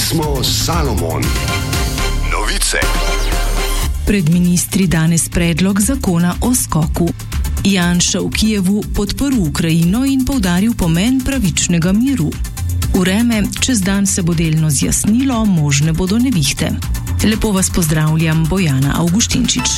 Pismo Salomon. Novice. Pred ministri danes predlog zakona o skoku. Janša v Kijevu podprl Ukrajino in poudaril pomen pravičnega miru. Vreme, čez dan se bo delno zjasnilo, možne bodo nevihte. Lepo vas pozdravljam, Bojana Avguštinčič.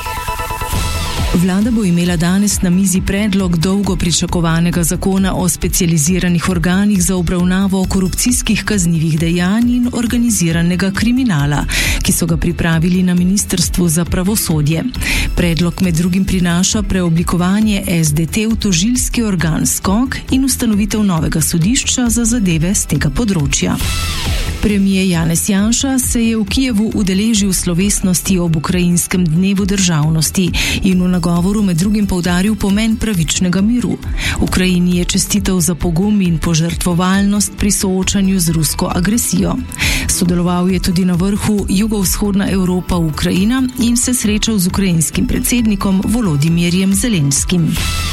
Vlada bo imela danes na mizi predlog dolgo pričakovanega zakona o specializiranih organih za obravnavo korupcijskih kaznivih dejanj in organiziranega kriminala, ki so ga pripravili na Ministrstvu za pravosodje. Predlog med drugim prinaša preoblikovanje SDT v tožilski organ SKOK in ustanovitev novega sodišča za zadeve z tega področja. Premier Janez Janša se je v Kijevu udeležil slovesnosti ob ukrajinskem dnevu državnosti in v nagovoru med drugim poudaril pomen pravičnega miru. Ukrajini je čestital za pogum in požrtvovalnost pri soočanju z rusko agresijo. Sodeloval je tudi na vrhu Jugovzhodna Evropa Ukrajina in se srečal z ukrajinskim predsednikom Volodimirjem Zelenskim.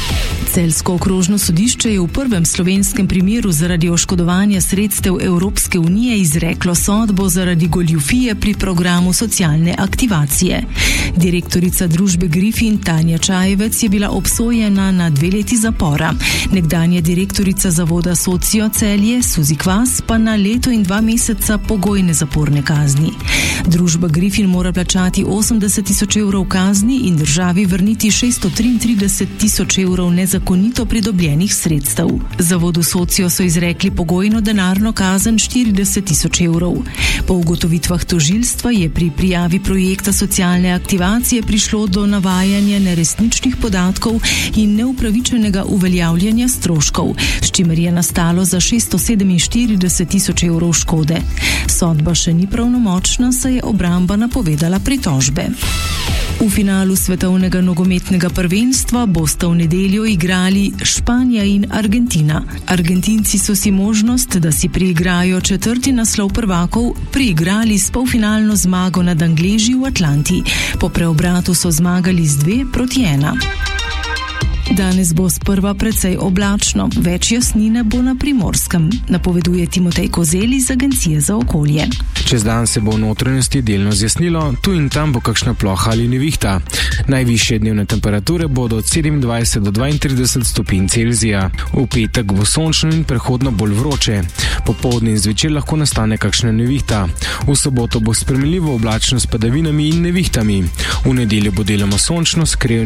Celjsko okrožno sodišče je v prvem slovenskem primeru zaradi oškodovanja sredstev Evropske unije izreklo sodbo zaradi goljufije pri programu socialne aktivacije. Direktorica družbe Griffin Tanja Čajevec je bila obsojena na 2 leti zapora. Nekdanja direktorica zavoda Socio Celje Suzi Kvas pa na 1 leto in 2 meseca pogojne zaporne kazni. Družba Griffin mora plačati 80 000 evrov kazni in državi vrniti 633 000 evrov nezakonito pridobljenih sredstev. Zavodu Socio so izrekli pogojno denarno kazen 40 000 evrov. Po ugotovitvah tožilstva je pri prijavi projekta socialne aktivacije prišlo do navajanja neresničnih podatkov in neupravičenega uveljavljanja stroškov, s čimer je nastalo za 647 000 evrov škode. Sodba še ni pravnomočna, saj je obramba napovedala pritožbe. V finalu svetovnega nogometnega prvenstva bosta v nedeljo igrali Španija in Argentina. Argentinci so si možnost, da si priigrajo 4. naslov prvakov, priigrali s polfinalno zmago nad Angleži v Atlanti. Po preobratu so zmagali z 2-1. Danes bo sprva precej oblačno, več jasnine bo na Primorskem, napoveduje Timotej Kozel iz Agencije za okolje. Čez dan se bo v notranjosti delno zjasnilo, tu in tam bo kakšna ploha ali nevihta. Najvišje dnevne temperature bodo od 27 do 32 stopinj Celzija. V petek bo sončno in prehodno bolj vroče. Popoldne in zvečer lahko nastane kakšna nevihta. V soboto bo spremenljivo oblačno s padavinami in nevihtami. V nedeljo bo deloma sončno s